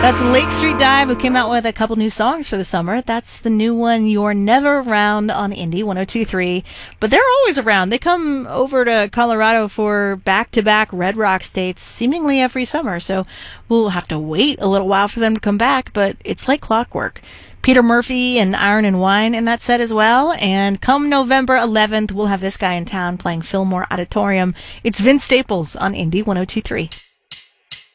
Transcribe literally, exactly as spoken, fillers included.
That's Lake Street Dive, who came out with a couple new songs for the summer. That's the new one, You're Never Around, on Indie one oh two point three. But they're always around. They come over to Colorado for back-to-back Red Rock states seemingly every summer. So we'll have to wait a little while for them to come back, but it's like clockwork. Peter Murphy and Iron and Wine in that set as well. And come November eleventh, we'll have this guy in town playing Fillmore Auditorium. It's Vince Staples on Indie one oh two point three.